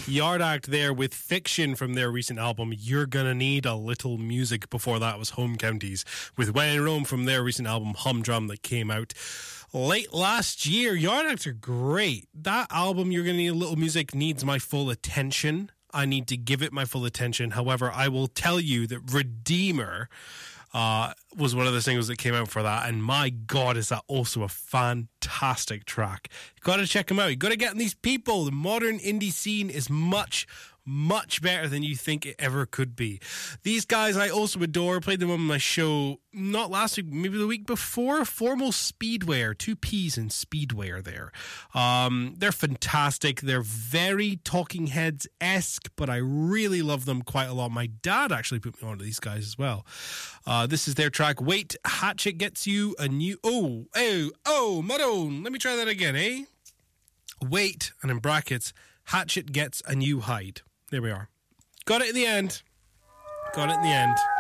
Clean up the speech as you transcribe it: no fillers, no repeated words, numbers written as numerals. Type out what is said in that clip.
Yard Act there with Fiction from their recent album You're Gonna Need a Little Music. Before that was Home Counties with When in Rome from their recent album Humdrum that came out late last year. Yard Act are great. That album You're Gonna Need a Little Music needs my full attention. I need to give it my full attention. However, I will tell you that Redeemer was one of the singles that came out for that, and my God, is that also a fantastic track. You got to check them out. You got to get in these people. The modern indie scene is much better than you think it ever could be. These guys I also adore. Played them on my show not last week, maybe the week before. Formal Speedwear, 2 P's in Speedwear there. They're fantastic. They're very Talking Heads-esque, but I really love them quite a lot. My dad actually put me on to these guys as well. This is their track, Wait, Hatchet Gets You a New... Oh, Maroon. Let me try that again, eh? Wait, and in brackets, Hatchet Gets a New Hide. There we are. Got it in the end.